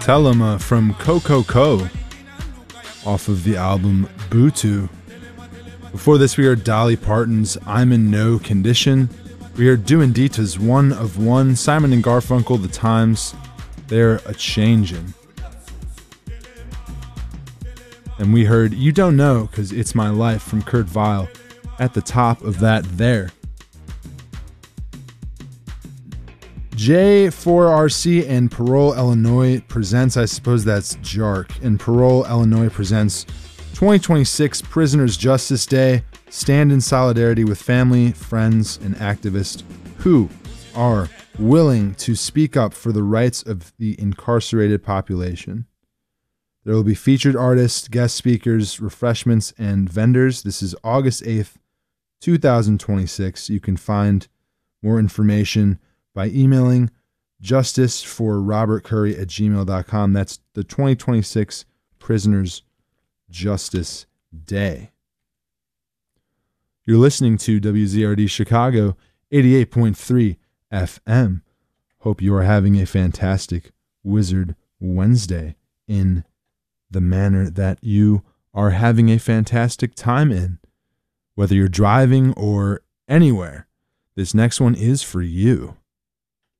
Telema from Coco off of the album Butu. Before this, we heard Dolly Parton's I'm in No Condition. We heard Duendita's One of One, Simon and Garfunkel, The Times, They're A-Changin'. And we heard You Don't Know, 'Cause It's My Life from Kurt Vile at the top of that there. J4RC and Parole Illinois presents, I suppose that's JARC, and Parole Illinois presents 2026 Prisoners Justice Day. Stand in solidarity with family, friends, and activists who are willing to speak up for the rights of the incarcerated population. There will be featured artists, guest speakers, refreshments, and vendors. This is August 8th, 2026. You can find more information by emailing justiceforrobertcurry@gmail.com. That's the 2026 Prisoners Justice Day. You're listening to WZRD Chicago 88.3 FM. Hope you are having a fantastic Wizard Wednesday in the manner that you are having a fantastic time in. Whether you're driving or anywhere, this next one is for you.